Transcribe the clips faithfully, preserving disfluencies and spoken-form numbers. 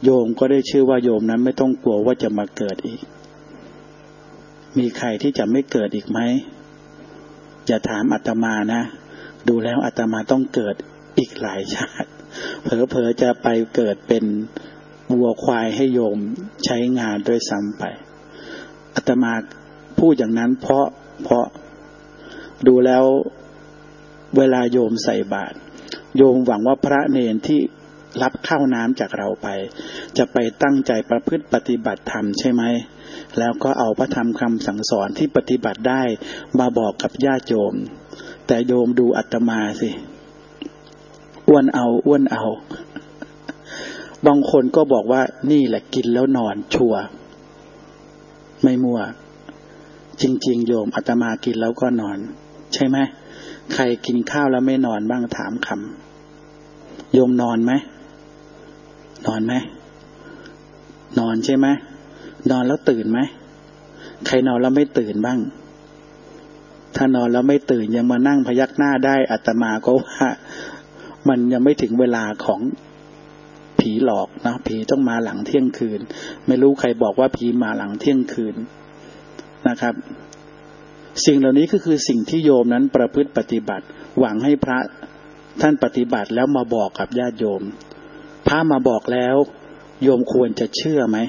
โยมก็ได้ชื่อว่าโยมนั้นไม่ต้องกลัวว่าจะมาเกิดอีกมีใครที่จะไม่เกิดอีกไหมอย่าถามอาตมานะดูแล้วอาตมาต้องเกิดอีกหลายชาติเผลอๆจะไปเกิดเป็นวัวควายให้โยมใช้งานด้วยซ้ำไปอาตมาพูดอย่างนั้นเพราะเพราะดูแล้วเวลาโยมใส่บาตรโยมหวังว่าพระเนรที่รับข้าวน้ำจากเราไปจะไปตั้งใจประพฤติปฏิบัติธรรมใช่ไหมแล้วก็เอาพระธรรมคำสั่งสอนที่ปฏิบัติได้มาบอกกับญาติโยมแต่โยมดูอาตมาสิอ้วนเอาอ้วนเอาบางคนก็บอกว่านี่แหละกินแล้วนอนชัวร์ไม่มั่วจริงๆโยมอาตมากินแล้วก็นอนใช่ไหมใครกินข้าวแล้วไม่นอนบ้างถามคำโยมนอนไหมนอนไหมนอนใช่ไหมนอนแล้วตื่นไหมใครนอนแล้วไม่ตื่นบ้างถ้านอนแล้วไม่ตื่นยังมานั่งพยักหน้าได้อาตมาก็ว่ามันยังไม่ถึงเวลาของผีหลอกนะผีต้องมาหลังเที่ยงคืนไม่รู้ใครบอกว่าผีมาหลังเที่ยงคืนนะครับสิ่งเหล่านี้ก็คือสิ่งที่โยมนั้นประพฤติปฏิบัติหวังให้พระท่านปฏิบัติแล้วมาบอกกับญาติโยมพระมาบอกแล้วโยมควรจะเชื่อไหม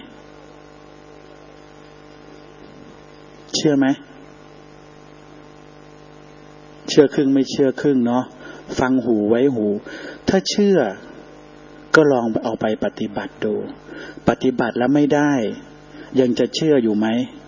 เชื่อไหมเชื่อครึ่งไม่เชื่อครึ่งเนาะฟังหูไว้หูถ้าเชื่อก็ลองเอาไปปฏิบัติดูปฏิบัติแล้วไม่ได้ยังจะเชื่ออยู่ไหม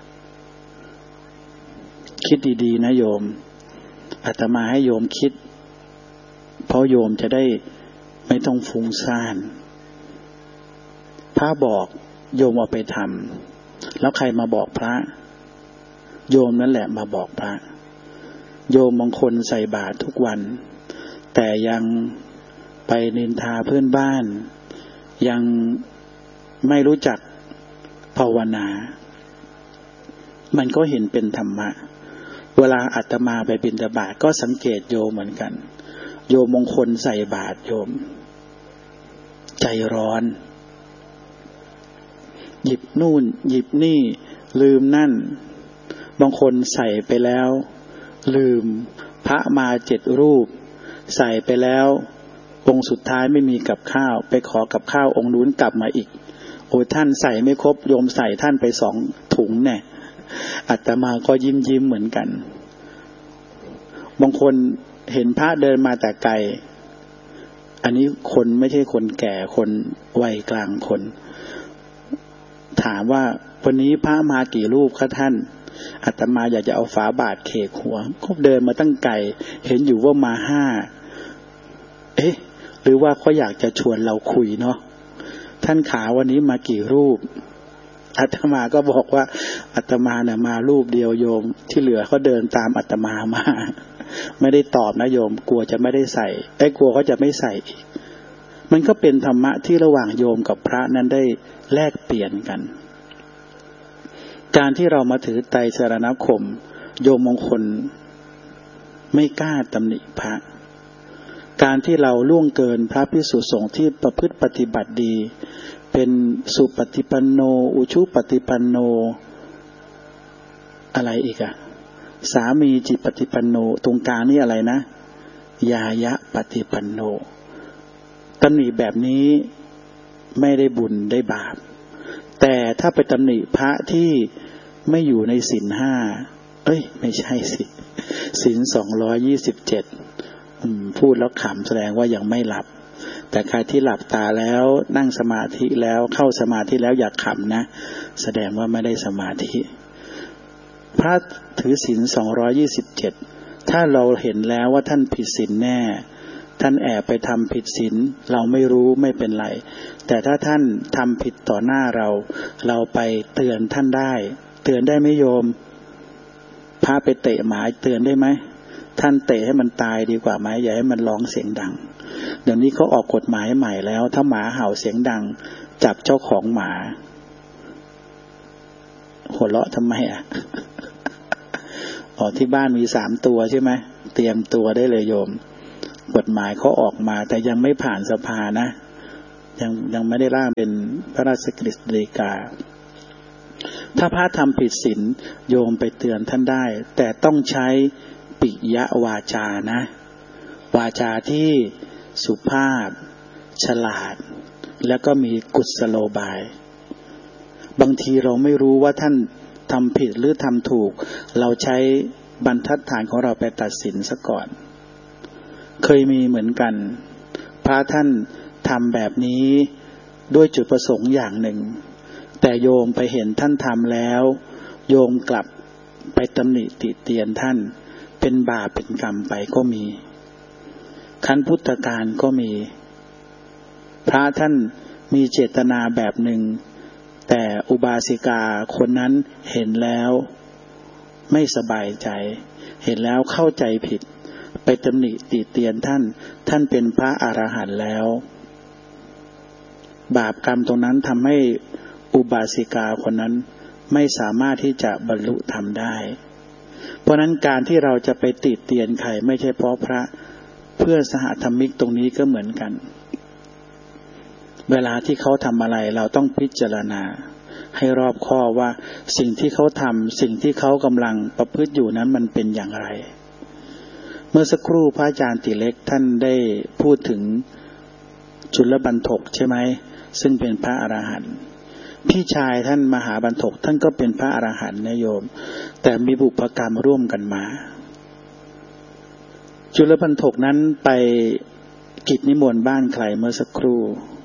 คิดดีๆนะโยมอาตมาให้โยมคิดเพราะโยมจะได้ไม่ต้องฟุ้งซ่านพระบอกโยมเอาไปทำแล้วใครมาบอกพระโยมนั่นแหละมาบอกพระโยมบางคนใส่บาตรทุกวันแต่ยังไปนินทาเพื่อนบ้านยังไม่รู้จักภาวนามันก็เห็นเป็นธรรมะเวลาอาตมาไปบิณฑบาตก็สังเกตโยมเหมือนกันโยมบางคนใส่บาตรโยมใจร้อนหยิบนู่นหยิบนี่ลืมนั่นบางคนใส่ไปแล้วลืมพระมาเจ็ดรูปใส่ไปแล้วองค์สุดท้ายไม่มีกับข้าวไปขอกับข้าวองค์นู้นกลับมาอีกโอ้ท่านใส่ไม่ครบโยมใส่ท่านไปสองถุงแน่อาตมาก็ยิ้มยิ้มเหมือนกันบางคนเห็นพระเดินมาแต่ไกลอันนี้คนไม่ใช่คนแก่คนวัยกลางคนถามว่าวันนี้พระมากี่รูปคะท่านอาตมาอยากจะเอาฝาบาทเขกหัวก็เดินมาตั้งไกลเห็นอยู่ว่ามาห้าเอ๊ะหรือว่าเขาอยากจะชวนเราคุยเนาะท่านขาวันนี้มากี่รูปอาตมาก็บอกว่าอาตมาเนี่ยมารูปเดียวโยมที่เหลือเขาเดินตามอาตมามาไม่ได้ตอบนะโยมกลัวจะไม่ได้ใส่ไอ้กลัวเขาจะไม่ใส่อีกมันก็เป็นธรรมะที่ระหว่างโยมกับพระนั้นได้แลกเปลี่ยนกันการที่เรามาถือไตรสรณคมโยมมงคลไม่กล้าตำหนิพระการที่เราล่วงเกินพระภิกษุสงฆ์ที่ประพฤติปฏิบัติดีเป็นสุปฏิปันโนอุชุปฏิปันโนอะไรอีกอะสามีจิตปฏิปันโนตรงกลางนี่อะไรนะยายะปฏิปันโนตำหนิแบบนี้ไม่ได้บุญได้บาปแต่ถ้าไปตำหนิพระที่ไม่อยู่ในศีลห้าเอ้ยไม่ใช่สิศีลสองร้อยยี่สิบเจ็ดพูดแล้วขำแสดงว่ายังไม่หลับแต่ใครที่หลับตาแล้วนั่งสมาธิแล้วเข้าสมาธิแล้วอยากขำนะแสดงว่าไม่ได้สมาธิพระถือศีลสองร้อยยี่สิบเจ็ดถ้าเราเห็นแล้วว่าท่านผิดศีลแน่ท่านแอบไปทำผิดศีลเราไม่รู้ไม่เป็นไรแต่ถ้าท่านทำผิดต่อหน้าเราเราไปเตือนท่านได้เตือนได้ไหมโยมพาไปเตะหมาเตือนได้ไหมท่านเตะให้มันตายดีกว่าไหมอย่าให้มันร้องเสียงดังเดี๋ยวนี้เขาออกกฎหมายใหม่แล้วถ้าหมาเห่าเสียงดังจับเจ้าของหมาหัวเราะทำไมอ่ะ อ๋อที่บ้านมีสามตัวใช่ไหมเตรียมตัวได้เลยโยมกฎหมายเขาออกมาแต่ยังไม่ผ่านสภานะยังยังไม่ได้ร่างเป็นพระราชกฤษฎีกาถ้าพระทำผิดศีลโยมไปเตือนท่านได้แต่ต้องใช้ปิยวาจานะวาจาที่สุภาพฉลาดแล้วก็มีกุศโลบายบางทีเราไม่รู้ว่าท่านทำผิดหรือทำถูกเราใช้บรรทัดฐานของเราไปตัดสินซะก่อนเคยมีเหมือนกันพระท่านทำแบบนี้ด้วยจุดประสงค์อย่างหนึ่งแต่โยมไปเห็นท่านทำแล้วโยมกลับไปตำหนิติเตียนท่านเป็นบาปเป็นกรรมไปก็มีขั้นพุทธกาลก็มีพระท่านมีเจตนาแบบหนึ่งแต่อุบาสิกาคนนั้นเห็นแล้วไม่สบายใจเห็นแล้วเข้าใจผิดไปตำหนิติเตียนท่านท่านเป็นพระอรหันต์แล้วบาปกรรมตรงนั้นทำให้อุบาสิกาคนนั้นไม่สามารถที่จะบรรลุธรรมได้เพราะนั้นการที่เราจะไปติเตียนใครไม่ใช่เพราะพระเพื่อนสหธรรมิกตรงนี้ก็เหมือนกันเวลาที่เขาทำอะไรเราต้องพิจารณาให้รอบคอบว่าสิ่งที่เขาทำสิ่งที่เขากำลังประพฤติอยู่นั้นมันเป็นอย่างไรเมื่อสักครู่พระอาจารย์ติเล็กท่านได้พูดถึงจุลบรรทกใช่ไหมซึ่งเป็นพระอรหันต์พี่ชายท่านมหาบรรทกท่านก็เป็นพระอรหันต์นะโยมแต่มีบุพกรรมร่วมกันมาจุลบรรทกนั้นไปกิจนิมนต์บ้านใครเมื่อสักครู่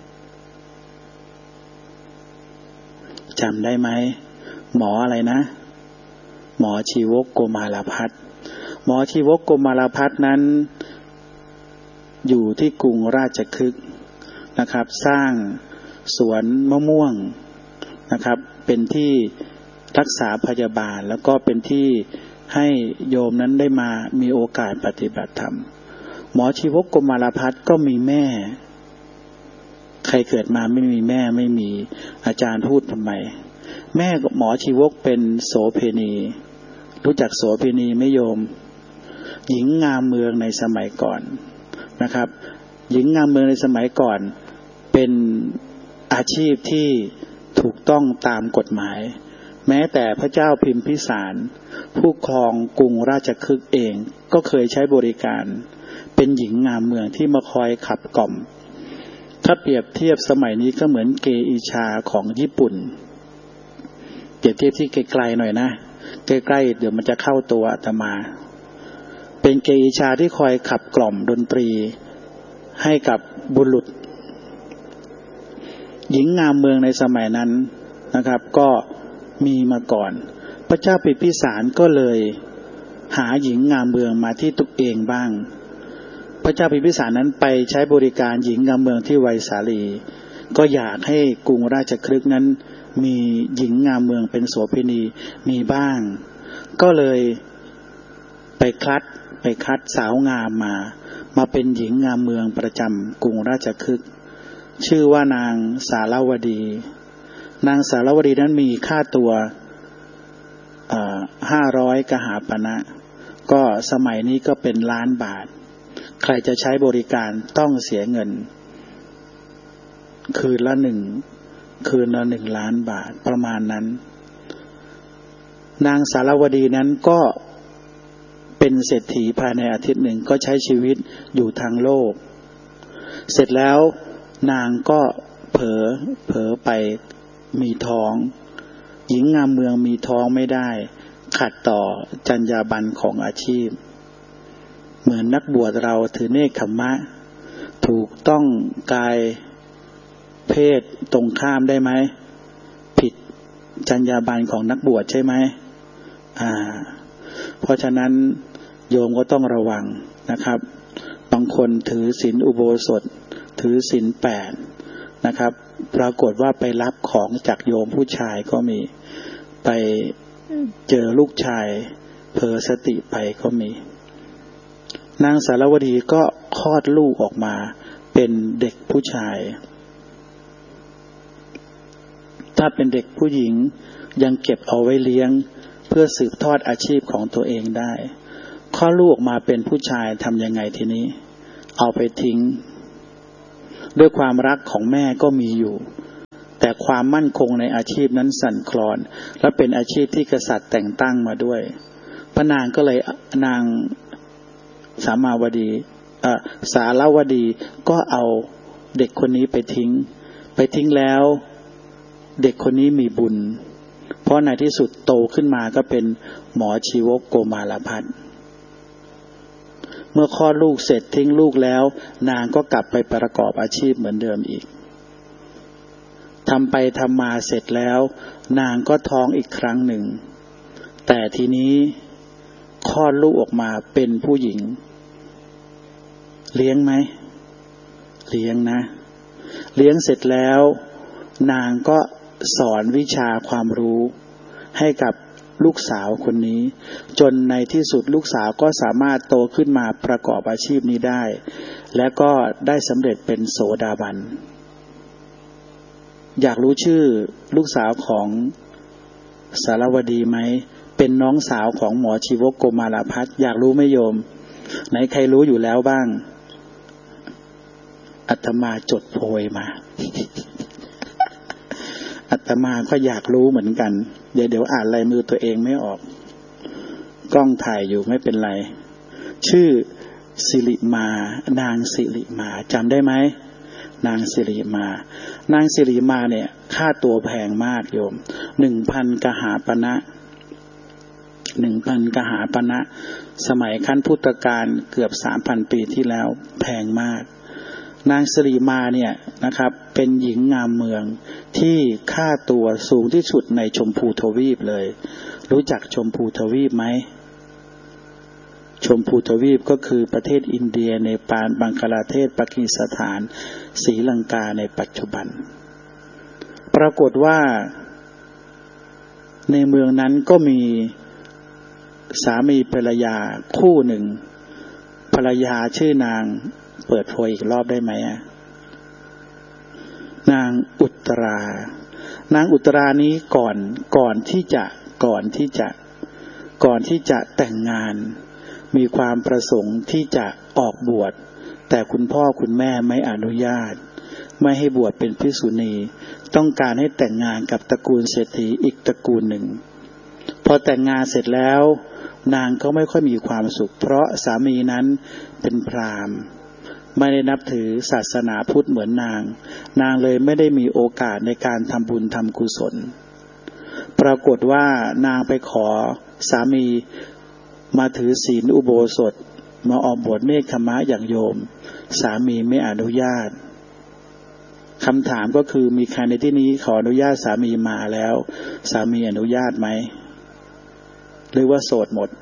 จำได้ไหมหมออะไรนะหมอชีวกโกมาลพัสหมอชีวกโกมาลพัสนั้นอยู่ที่กรุงราชคฤห์นะครับสร้างสวนมะม่วงนะครับเป็นที่รักษาพยาบาลแล้วก็เป็นที่ให้โยมนั้นได้มามีโอกาสปฏิบัติธรรมหมอชีวกโกมาลพัสก็มีแม่ใครเกิดมาไม่มีแม่ไม่มีอาจารย์พูดทำไมแม่หมอชีวกเป็นโสเภณีรู้จักโสเภณีไหมโยมหญิงงามเมืองในสมัยก่อนนะครับหญิงงามเมืองในสมัยก่อนเป็นอาชีพที่ถูกต้องตามกฎหมายแม้แต่พระเจ้าพิมพิสารผู้ครองกรุงราชคฤห์เองก็เคยใช้บริการเป็นหญิงงามเมืองที่มาคอยขับกล่อมถ้าเปรียบเทียบสมัยนี้ก็เหมือนเกอิชาของญี่ปุ่นเปรียบเทียบที่ไกลๆหน่อยนะใกล้ๆเดี๋ยวมันจะเข้าตัวอาตมาเป็นเกอิชาที่คอยขับกล่อมดนตรีให้กับบุรุษหญิงงามเมืองในสมัยนั้นนะครับก็มีมาก่อนพระเจ้าพิมพิสารก็เลยหาหญิงงามเมืองมาที่ตัวเองบ้างพระเจ้าพิมพิสารนั้นไปใช้บริการหญิงงามเมืองที่ไวสาลีก็อยากให้กรุงราชคฤห์นั้นมีหญิงงามเมืองเป็นโสเภณีมีบ้างก็เลยไปคัดไปคัดสาวงามมามาเป็นหญิงงามเมืองประจำกรุงราชคฤห์ชื่อว่านางสารวดีนางสารวดีนั้นมีค่าตัวห้าร้อยกหาปณะก็สมัยนี้ก็เป็นล้านบาทใครจะใช้บริการต้องเสียเงินคืนละหนึ่งคืนละหนึ่งล้านบาทประมาณนั้นนางสารวดีนั้นก็เป็นเศรษฐีภายในอาทิตย์หนึ่งก็ใช้ชีวิตอยู่ทางโลกเสร็จแล้วนางก็เผลอเผลอไปมีท้องหญิงงามเมืองมีท้องไม่ได้ขัดต่อจรรยาบรรณของอาชีพเหมือนนักบวชเราถือเนกขัมมะถูกต้องกายเพศตรงข้ามได้ไหมผิดจรรยาบรรณของนักบวชใช่ไหมอ่าเพราะฉะนั้นโยมก็ต้องระวังนะครับบางคนถือศีลอุโบสถถือศีลแปดนะครับปรากฏว่าไปรับของจากโยมผู้ชายก็มีไปเจอลูกชายเผลอสติไปก็มีนางสารวดีก็คลอดลูกออกมาเป็นเด็กผู้ชายถ้าเป็นเด็กผู้หญิงยังเก็บเอาไว้เลี้ยงเพื่อสืบทอดอาชีพของตัวเองได้คลอดลูกออกมาเป็นผู้ชายทำยังไงทีนี้เอาไปทิ้งด้วยความรักของแม่ก็มีอยู่แต่ความมั่นคงในอาชีพนั้นสั่นคลอนและเป็นอาชีพที่กษัตริย์แต่งตั้งมาด้วยพระนางก็เลยนางสามาวดีเอ่อสารวดีก็เอาเด็กคนนี้ไปทิ้งไปทิ้งแล้วเด็กคนนี้มีบุญเพราะในที่สุดโตขึ้นมาก็เป็นหมอชีวกโกมารพัฒน์เมื่อคลอดลูกเสร็จทิ้งลูกแล้วนางก็กลับไปประกอบอาชีพเหมือนเดิมอีกทำไปทำมาเสร็จแล้วนางก็ท้องอีกครั้งหนึ่งแต่ทีนี้คลอดลูกออกมาเป็นผู้หญิงเลี้ยงไหมเลี้ยงนะเลี้ยงเสร็จแล้วนางก็สอนวิชาความรู้ให้กับลูกสาวคนนี้จนในที่สุดลูกสาวก็สามารถโตขึ้นมาประกอบอาชีพนี้ได้และก็ได้สำเร็จเป็นโสดาบันอยากรู้ชื่อลูกสาวของสารวดีไหมเป็นน้องสาวของหมอชีวกโกมารพัฒน์อยากรู้ไหมโยมไหนใครรู้อยู่แล้วบ้างอาตมาจดโพยมา อาตมาก็อยากรู้เหมือนกันเดี๋ยวเดี๋ยวอ่านลายมือตัวเองไม่ออกกล้องถ่ายอยู่ไม่เป็นไรชื่อสิริมานางสิริมาจำได้ไหมนางสิริมานางสิริมาเนี่ยค่าตัวแพงมากโยมหนึ่งพันกหาปณะหนึ่งพันกหาปณะสมัยขั้นพุทธกาลเกือบสามพันปีที่แล้วแพงมากนางสิริมาเนี่ยนะครับเป็นหญิงงามเมืองที่ค่าตัวสูงที่สุดในชมพูทวีปเลยรู้จักชมพูทวีปไหมชมพูทวีปก็คือประเทศอินเดียเนปาลบังคลาเทศปากีสถานศรีลังกาในปัจจุบันปรากฏว่าในเมืองนั้นก็มีสามีภรรยาคู่หนึ่งภรรยาชื่อนางเปิดโพยอีกรอบได้ไหมนางอุตรานางอุตรานี้ก่อนก่อนที่จะก่อนที่จะก่อนที่จะแต่งงานมีความประสงค์ที่จะออกบวชแต่คุณพ่อคุณแม่ไม่อนุญาตไม่ให้บวชเป็นภิกษุณีต้องการให้แต่งงานกับตระกูลเศรษฐีอีกตระกูลหนึ่งพอแต่งงานเสร็จแล้วนางก็ไม่ค่อยมีความสุขเพราะสามีนั้นเป็นพราหมณ์ไม่ได้นับถือศาสนาพุทธเหมือนนางนางเลยไม่ได้มีโอกาสในการทำบุญทำกุศลปรากฏว่านางไปขอสามีมาถือศีลอุโบสถมาออกบวชเนกขมะอย่างโยมสามีไม่อนุญาตคำถามก็คือมีใครในที่นี้ขออนุญาตสามีมาแล้วสามีอนุญาตไหมหรือว่าโสดหมด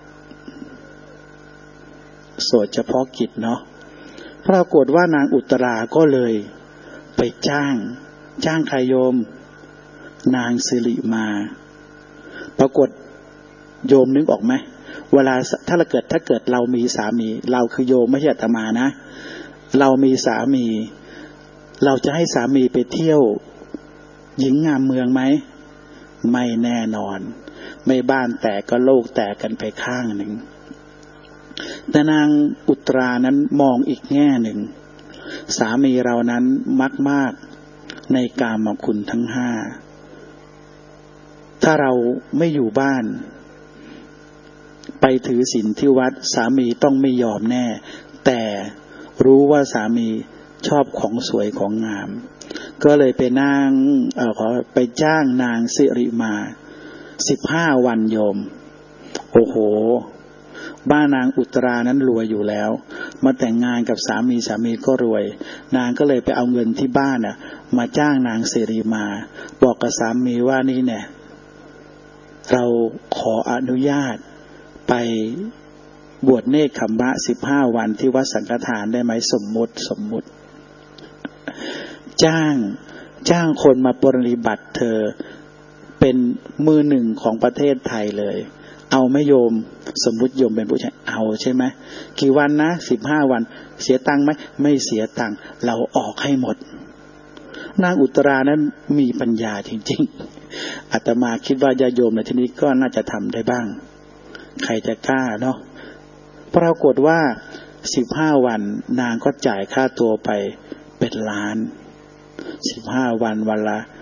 โสดเฉพาะกิจเนาะปรากฏว่านางอุตราก็เลยไปจ้างจ้างใครโยมนางสิริมาปรากฏโยมนึกออกไหมเวลาถ้าเราเกิดถ้าเกิดเรามีสามีเราคือโยมไม่ใช่อาตมานะเรามีสามีเราจะให้สามีไปเที่ยวหญิงงามเมืองไหมไม่แน่นอนไม่บ้านแตกก็โลกแตกกันไปข้างหนึ่งแต่นางอุตรานั้นมองอีกแง่หนึ่งสามีเรานั้นมักมากในกามคุณทั้งห้าถ้าเราไม่อยู่บ้านไปถือศีลที่วัดสามีต้องไม่ยอมแน่แต่รู้ว่าสามีชอบของสวยของงามก็เลยไปนั่งเอ่อขอไปจ้างนางสิริมาสิบห้าวันโยมโอ้โหบ้านนางอุตรานั้นรวยอยู่แล้วมาแต่งงานกับสามีสามีก็รวยนางก็เลยไปเอาเงินที่บ้านน่ะมาจ้างนางสิริมาบอกกับสามีว่านี่เนี่ยเราขออนุญาตไปบวชเนกขัมมะสิบห้าวันที่วัดสังฆทานได้ไหมสมมุติสมมุติจ้างจ้างคนมาปฏิบัติเธอเป็นมือหนึ่งของประเทศไทยเลยเอาไม่โยมสมมุติโยมเป็นผู้ชายเอาใช่ไหมกี่วันนะสิบห้าวันเสียตังค์ไหมไม่เสียตังค์เราออกให้หมดนางอุตรานั้นมีปัญญาจริงๆอาตมาคิดว่าญาติโยมในที่นี้ก็น่าจะทำได้บ้างใครจะกล้าเนาะปรากฏว่าสิบห้าวันนางก็จ่ายค่าตัวไปเป็นเป็นล้านสิบห้าวันวันละ